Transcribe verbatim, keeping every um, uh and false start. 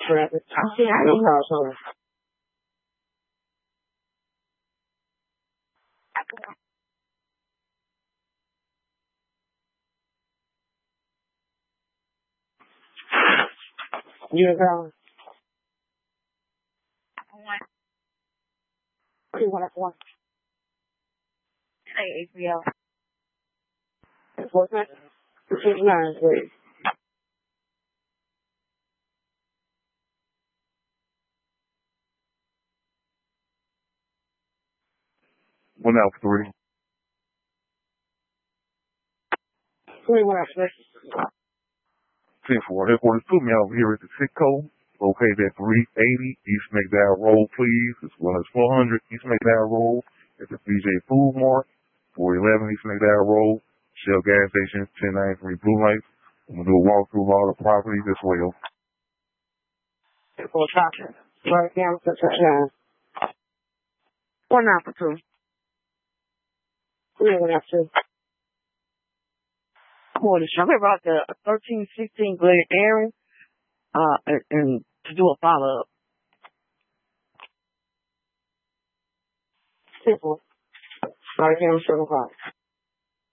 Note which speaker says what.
Speaker 1: traffic. I see I know how so. You and Colin? Two one one. Hey, H B L. What's that? Six nine, please.
Speaker 2: One out three.
Speaker 1: Three one out six.
Speaker 2: ten four. Headquarters two, me over here at the Sitco, located at three eighty East McDowell Road, please, as well as four hundred East McDowell Road at the B J Food Mart, four eleven East McDowell Road, Shell Gas Station, ten ninety-three Blue Lights. I'm going to do a walkthrough of all the properties as well.
Speaker 1: Four chocolate. Right down to touchdown. One out for two. Three one out two. Morning. I'm about the thirteen sixteen Glen Aaron, uh, and, and to do a follow up. Simple. Right here on seven o'clock.